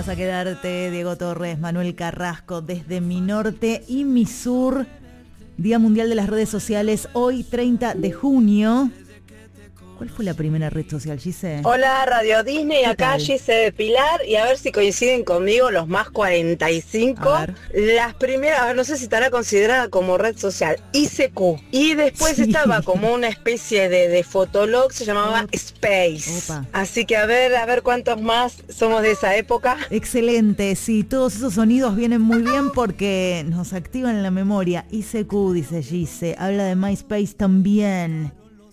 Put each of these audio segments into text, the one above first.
a quedarte, Diego Torres, Manuel Carrasco, desde mi norte y mi sur. Día Mundial de las Redes Sociales, hoy 30 de junio. ¿Cuál fue la primera red social, Gise? Hola, Radio Disney, acá tal? Gise de Pilar, y a ver si coinciden conmigo los más 45. Las primeras, a ver, no sé si estará considerada como red social, ICQ. Y después Sí. estaba como una especie de fotolog, se llamaba Space. Opa. Así que a ver cuántos más somos de esa época. Excelente, sí, todos esos sonidos vienen muy bien porque nos activan la memoria. ICQ, dice Gise, habla de MySpace también.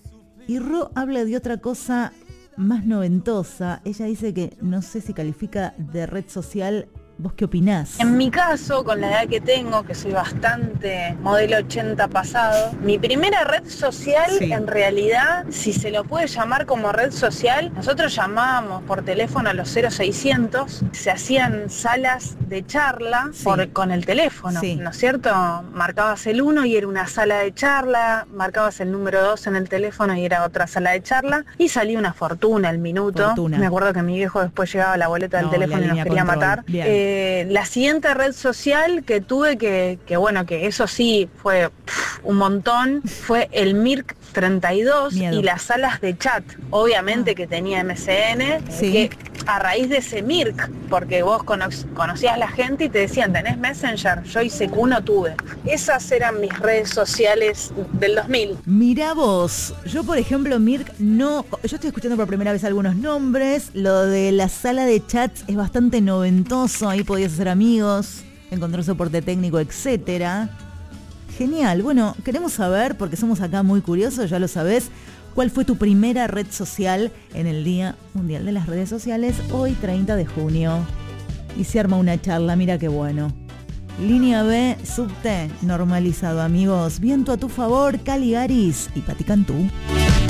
Y Ro habla de otra cosa más noventosa. Ella dice que no sé si califica de red social. ¿Vos qué opinás? En mi caso, con la edad que tengo, que soy bastante modelo 80 pasado, mi primera red social, Sí. en realidad, si se lo puede llamar como red social, nosotros llamábamos por teléfono a los 0600, se hacían salas de charla Sí. con el teléfono, Sí. ¿no es cierto? Marcabas el 1 y era una sala de charla, marcabas el número 2 en el teléfono y era otra sala de charla, y salía una fortuna el minuto. Fortuna. Me acuerdo que mi viejo después llegaba la boleta del No, teléfono la y nos línea quería control. matar. Bien. La siguiente red social que tuve que eso sí fue un montón, fue el Mirk 32 Miedo. y las salas de chat, obviamente que tenía MSN, Sí. que a raíz de ese Mirk, porque vos conocías a la gente y te decían, ¿tenés Messenger? Yo ICQ no tuve. Esas eran mis redes sociales del 2000. Mirá vos, yo por ejemplo Mirk no, yo estoy escuchando por primera vez algunos nombres, lo de la sala de chats es bastante noventoso, ahí podías hacer amigos, encontrar soporte técnico, etcétera. Genial, bueno, queremos saber, porque somos acá muy curiosos, ya lo sabés, ¿cuál fue tu primera red social en el Día Mundial de las Redes Sociales, hoy 30 de junio? Y se arma una charla, mira qué bueno. Línea B, subte, normalizado, amigos. Viento a tu favor, Caligaris y Pati Cantú.